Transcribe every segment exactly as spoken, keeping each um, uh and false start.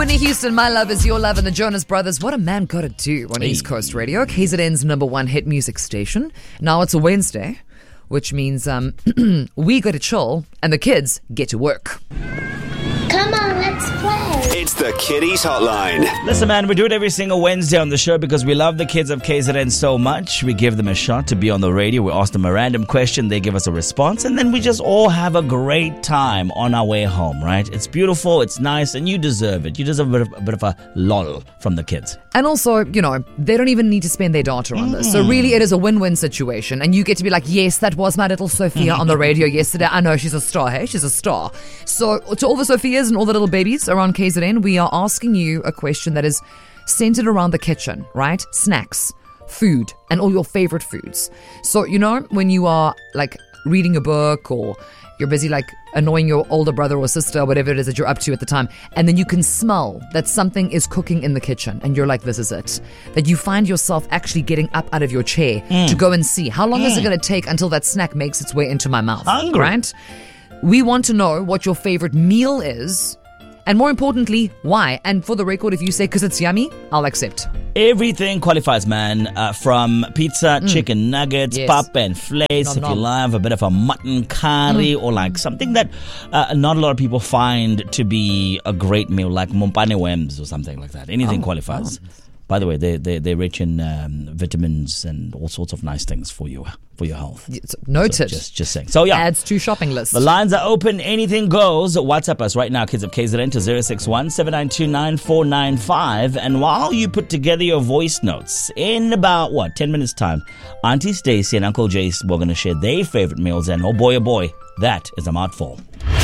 Whitney Houston, My Love Is Your Love, and the Jonas Brothers, What a Man Gotta Do on East Coast Radio, K Z N's number one hit music station. Now it's a Wednesday, which means um, we go to chill and the kids get to work. Come on, let's play. It's the Kiddies Hotline. Listen, man, we do it every single Wednesday on the show because we love the kids of K Z N so much. We give them a shot to be on the radio. We ask them a random question. They give us a response. And then we just all have a great time on our way home, right? It's beautiful. It's nice. And you deserve it. You deserve a bit of a, bit of a lull from the kids. And also, you know, they don't even need to spend their data on this. So really, it is a win-win situation. And you get to be like, yes, that was my little Sophia on the radio yesterday. I know she's a star, hey? She's a star. So to all the Sophias and all the little babies around K Z N, we are asking you a question that is centered around the kitchen, right? Snacks, food, and all your favorite foods. So, you know, when you are like reading a book or you're busy like annoying your older brother or sister or whatever it is that you're up to at the time, and then you can smell that something is cooking in the kitchen and you're like, this is it. That you find yourself actually getting up out of your chair mm. to go and see how long mm. is it going to take until that snack makes its way into my mouth. Hungry. Right? We want to know what your favorite meal is. And more importantly, why? And for the record, if you say because it's yummy, I'll accept. Everything qualifies, man. Uh, from pizza, mm. chicken nuggets, yes. pap and flakes, nom, if nom. you love a bit of a mutton curry mm. or like something that uh, not a lot of people find to be a great meal, like mompane wems or something like that. Anything oh, qualifies. Oh. By the way, they, they, they're rich in um, vitamins and all sorts of nice things for you, for your health. It's noted. So just, just saying. So, yeah. Adds to shopping list. The lines are open. Anything goes. WhatsApp us right now, kids of K Z N, to zero six one, seven nine two, nine four nine five. And while you put together your voice notes, in about, what, ten minutes time, Auntie Stacey and Uncle Jace were going to share their favorite meals. And oh boy, oh boy, that is a mouthful.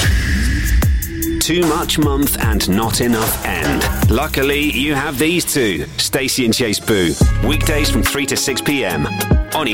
Too much month and not enough end. Luckily, you have these two, Stacey and Chase Boo. Weekdays from three to six p.m. on